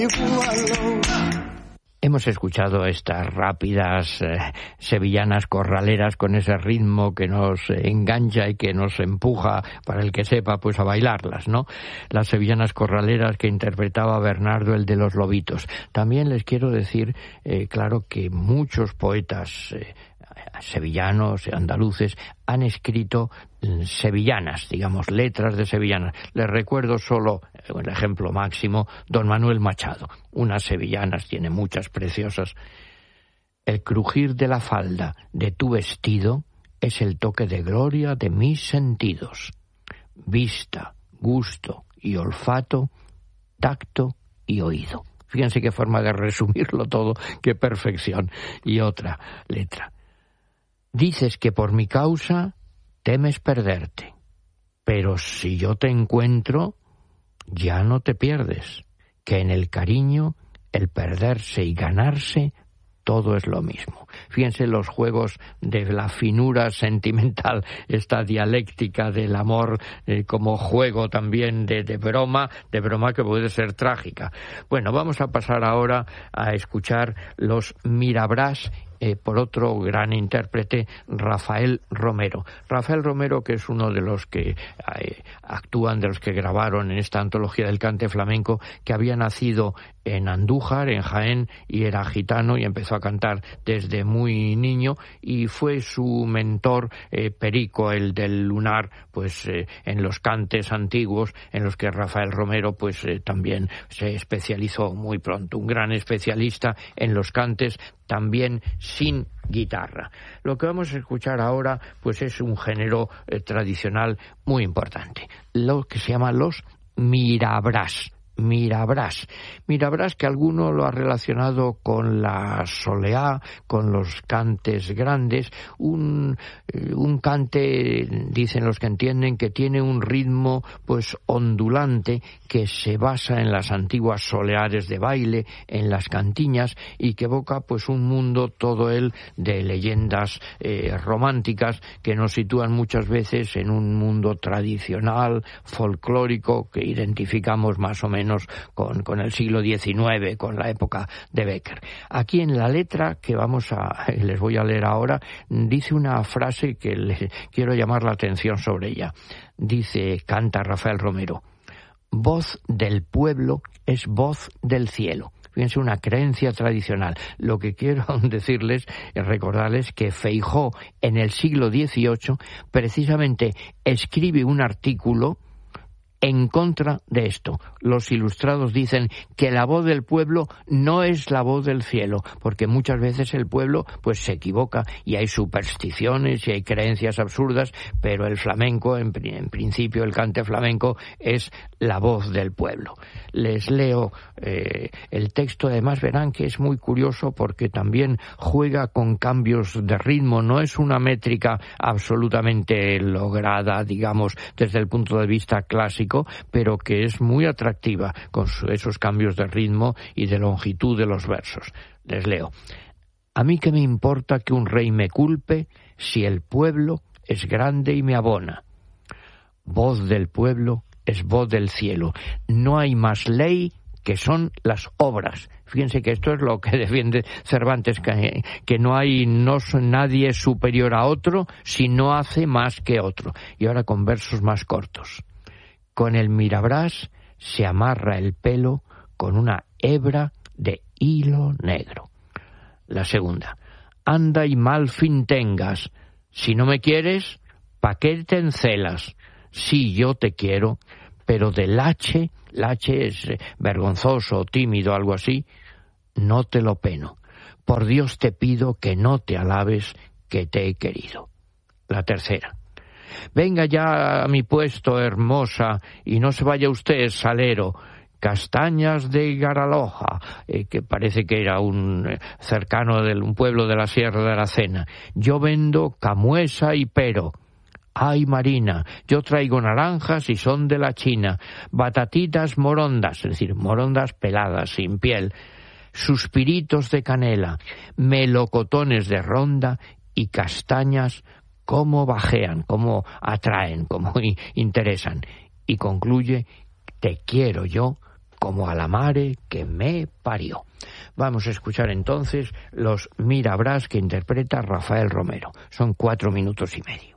Hemos escuchado estas rápidas sevillanas corraleras con ese ritmo que nos engancha y que nos empuja, para el que sepa, pues a bailarlas, ¿no? Las sevillanas corraleras que interpretaba Bernardo, el de los Lobitos. También les quiero decir, claro, que muchos poetas sevillanos, andaluces, han escrito sevillanas, digamos, letras de sevillanas. Les recuerdo solo, el ejemplo máximo, don Manuel Machado. Unas sevillanas, tiene muchas preciosas. El crujir de la falda de tu vestido es el toque de gloria de mis sentidos. Vista, gusto y olfato, tacto y oído. Fíjense qué forma de resumirlo todo, qué perfección. Y otra letra. Dices que por mi causa temes perderte, pero si yo te encuentro, ya no te pierdes, que en el cariño, el perderse y ganarse, todo es lo mismo. Fíjense los juegos de la finura sentimental, esta dialéctica del amor como juego también de broma que puede ser trágica. Bueno, vamos a pasar ahora a escuchar los Mirabrás por otro gran intérprete, Rafael Romero. Rafael Romero, que es uno de los que actúan, de los que grabaron en esta antología del cante flamenco, que había nacido en Andújar, en Jaén, y era gitano y empezó a cantar desde muy niño, y fue su mentor Perico, el del Lunar, pues en los cantes antiguos, en los que Rafael Romero pues también se especializó muy pronto, un gran especialista en los cantes, también sin guitarra. Lo que vamos a escuchar ahora pues es un género tradicional muy importante, lo que se llama los Mirabrás. Mirabrás, que alguno lo ha relacionado con la soleá, con los cantes grandes, un cante, dicen los que entienden, que tiene un ritmo pues ondulante, que se basa en las antiguas soleares de baile, en las cantiñas, y que evoca pues un mundo todo él de leyendas románticas que nos sitúan muchas veces en un mundo tradicional, folclórico, que identificamos más o menos con el siglo XIX, con la época de Bécquer. Aquí en la letra que les voy a leer ahora, dice una frase que les quiero llamar la atención sobre ella. Canta Rafael Romero: voz del pueblo es voz del cielo. Fíjense, una creencia tradicional. Lo que quiero decirles, recordarles que Feijóo en el siglo XVIII precisamente escribe un artículo en contra de esto. Los ilustrados dicen que la voz del pueblo no es la voz del cielo, porque muchas veces el pueblo pues se equivoca y hay supersticiones y hay creencias absurdas, pero el flamenco, en principio el cante flamenco, es la voz del pueblo. Les leo el texto, además verán que es muy curioso porque también juega con cambios de ritmo, no es una métrica absolutamente lograda, digamos, desde el punto de vista clásico, pero que es muy atractiva con esos cambios de ritmo y de longitud de los versos. Les leo: a mí qué me importa que un rey me culpe si el pueblo es grande y me abona. Voz del pueblo es voz del cielo. No hay más ley que son las obras. Fíjense que esto es lo que defiende Cervantes, que no son nadie superior a otro si no hace más que otro. Y ahora con versos más cortos. Con el Mirabrás se amarra el pelo con una hebra de hilo negro. La segunda: anda y mal fin tengas. Si no me quieres, ¿pa' qué te encelas? Sí, yo te quiero, pero del lache es vergonzoso, tímido, algo así, no te lo peno. Por Dios te pido que no te alabes que te he querido. La tercera: venga ya a mi puesto, hermosa, y no se vaya usted, salero. Castañas de Garaloja, que parece que era un cercano de un pueblo de la Sierra de Aracena. Yo vendo camuesa y pero. Ay, Marina, yo traigo naranjas y son de la China. Batatitas morondas, es decir, morondas peladas, sin piel. Suspiritos de canela, melocotones de ronda y castañas. Cómo bajean, cómo atraen, cómo interesan. Y concluye: te quiero yo como a la mare que me parió. Vamos a escuchar entonces los Mira Brás que interpreta Rafael Romero. Son 4 minutos y medio.